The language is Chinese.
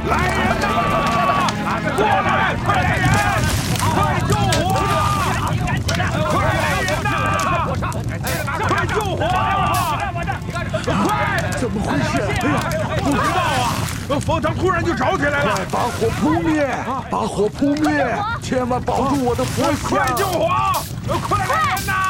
来人呐！过来，快来人！快救火！快来人呐！快救火！快！ 怎么回事？哎呀， 不知道啊，佛堂突然就着起来了。 快把火扑灭！把火扑灭！千万保住我的佛像！ 快救火！快来人呐！